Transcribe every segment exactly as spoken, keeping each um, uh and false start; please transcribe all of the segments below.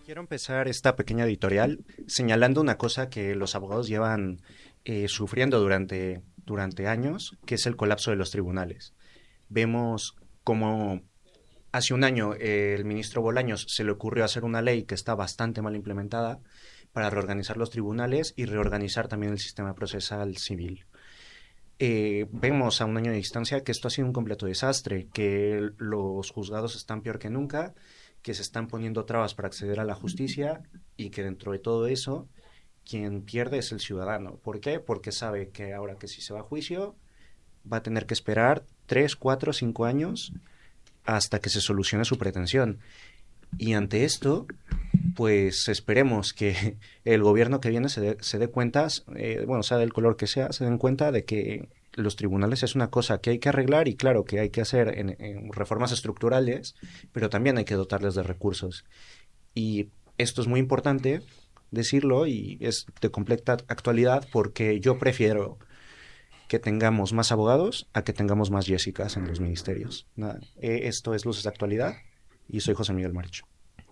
Quiero empezar esta pequeña editorial señalando una cosa que los abogados llevan eh, sufriendo durante, durante años, que es el colapso de los tribunales. Vemos cómo hace un año eh, el ministro Bolaños se le ocurrió hacer una ley que está bastante mal implementada para reorganizar los tribunales y reorganizar también el sistema procesal civil. Eh, vemos a un año de distancia que esto ha sido un completo desastre, que los juzgados están peor que nunca, que se están poniendo trabas para acceder a la justicia y que dentro de todo eso quien pierde es el ciudadano. ¿Por qué? Porque sabe que ahora que si se va a juicio va a tener que esperar tres, cuatro, cinco años hasta que se solucione su pretensión. Y ante esto, pues esperemos que el gobierno que viene se dé, se dé cuenta, eh, bueno, sea del color que sea, se den cuenta de que los tribunales es una cosa que hay que arreglar y claro que hay que hacer en, en reformas estructurales, pero también hay que dotarles de recursos. Y esto es muy importante decirlo y es de completa actualidad porque yo prefiero que tengamos más abogados a que tengamos más Jessicas en los ministerios. Nada, eh, esto es Luces de Actualidad y soy José Miguel Maricho.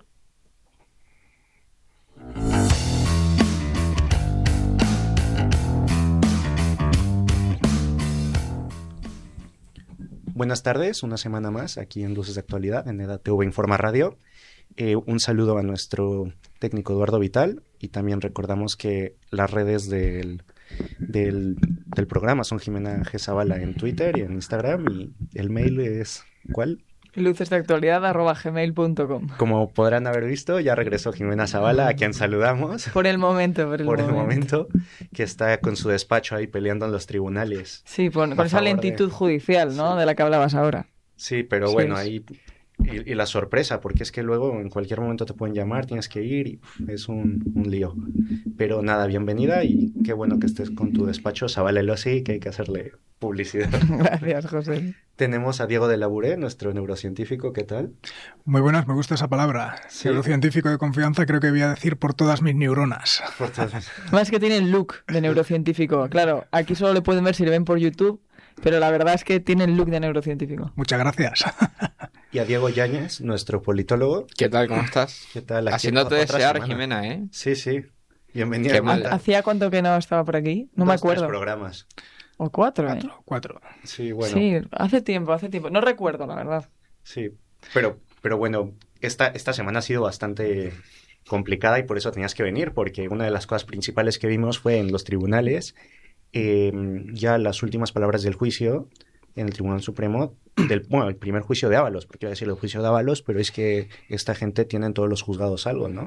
Buenas tardes, una semana más aquí en Luces de Actualidad, en EDATV Informa Radio. Eh, un saludo a nuestro técnico Eduardo Vital y también recordamos que las redes del, del, del programa son Jimena G. Zavala en Twitter y en Instagram y el mail es ¿cuál? lucesdeactualidad arroba gmail punto com. Como podrán haber visto, ya regresó Jimena Zavala, a quien saludamos. Por el momento, por el por momento. el momento, que está con su despacho ahí peleando en los tribunales. Sí, por, con esa lentitud de... judicial, ¿no? Sí. De la que hablabas ahora. Sí, pero sí, bueno, es... ahí... Y, y la sorpresa, porque es que luego en cualquier momento te pueden llamar, tienes que ir y uf, es un, un lío. Pero nada, bienvenida y qué bueno que estés con tu despacho, Zavala Elosi, que hay que hacerle publicidad. Gracias, José. Tenemos a Diego de Labouré, nuestro neurocientífico, ¿qué tal? Muy buenas, me gusta esa palabra. ¿Sí? Neurocientífico de confianza, creo que voy a decir por todas mis neuronas. Por todas. Más que tiene el look de neurocientífico. Claro, aquí solo le pueden ver si le ven por YouTube, pero la verdad es que tiene el look de neurocientífico. Muchas gracias. Y a Diego Yáñez, nuestro politólogo. ¿Qué tal? ¿Cómo estás? ¿Qué tal? Haciéndote desear, semana. Jimena, ¿eh? Sí, sí. Bienvenida. ¿Hacía cuánto que no estaba por aquí? No Dos, me acuerdo. Tres programas. O cuatro, cuatro, ¿eh? Cuatro. Sí, bueno. Sí, hace tiempo, hace tiempo. No recuerdo, la verdad. Sí, pero, pero bueno, esta, esta semana ha sido bastante complicada y por eso tenías que venir, porque una de las cosas principales que vimos fue en los tribunales, eh, ya las últimas palabras del juicio en el Tribunal Supremo, del, bueno, el primer juicio de Ábalos, porque iba a decir el juicio de Ábalos, pero es que esta gente tiene en todos los juzgados algo, ¿no?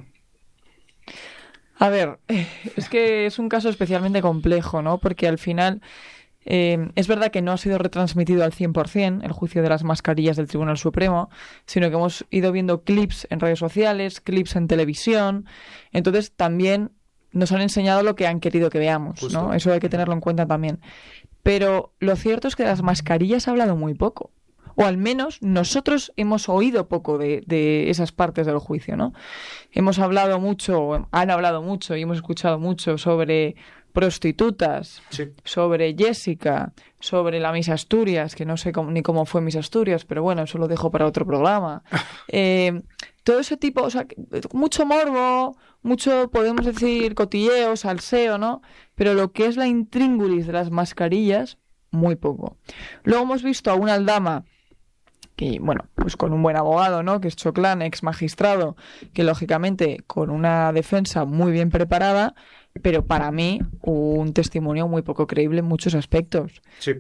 A ver, es que es un caso especialmente complejo, ¿no? Porque al final eh, es verdad que no ha sido retransmitido al cien por ciento el juicio de las mascarillas del Tribunal Supremo, sino que hemos ido viendo clips en redes sociales, clips en televisión, entonces también nos han enseñado lo que han querido que veamos, Justo. ¿no? Eso hay que tenerlo en cuenta también. Pero lo cierto es que de las mascarillas se ha hablado muy poco. O al menos nosotros hemos oído poco de, de esas partes del juicio, ¿no? Hemos hablado mucho, han hablado mucho y hemos escuchado mucho sobre prostitutas, sí. sobre Jessica, sobre la Miss Asturias, que no sé cómo, ni cómo fue Miss Asturias, pero bueno, eso lo dejo para otro programa. Eh, todo ese tipo, o sea, mucho morbo, mucho, podemos decir, cotilleo, salseo, ¿no? Pero lo que es la intríngulis de las mascarillas, muy poco. Luego hemos visto a una aldama que, bueno, pues con un buen abogado, ¿no? Que es Choclán, ex magistrado, que lógicamente con una defensa muy bien preparada, pero para mí un testimonio muy poco creíble en muchos aspectos. Sí.